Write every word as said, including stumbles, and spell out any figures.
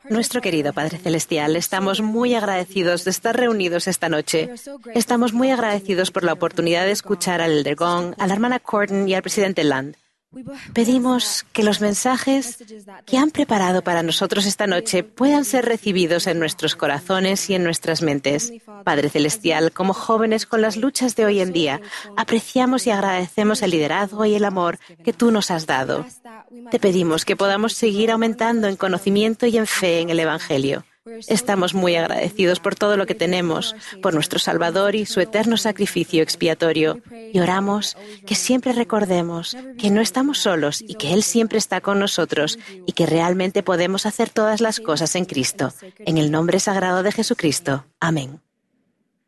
Nuestro querido Padre Celestial, estamos muy agradecidos de estar reunidos esta noche. Estamos muy agradecidos por la oportunidad de escuchar al Elder Gong, a la hermana Corden y al presidente Land. Pedimos que los mensajes que han preparado para nosotros esta noche puedan ser recibidos en nuestros corazones y en nuestras mentes. Padre Celestial, como jóvenes con las luchas de hoy en día, apreciamos y agradecemos el liderazgo y el amor que tú nos has dado. Te pedimos que podamos seguir aumentando en conocimiento y en fe en el Evangelio. Estamos muy agradecidos por todo lo que tenemos, por nuestro Salvador y su eterno sacrificio expiatorio. Y oramos que siempre recordemos que no estamos solos y que Él siempre está con nosotros y que realmente podemos hacer todas las cosas en Cristo. En el nombre sagrado de Jesucristo. Amén.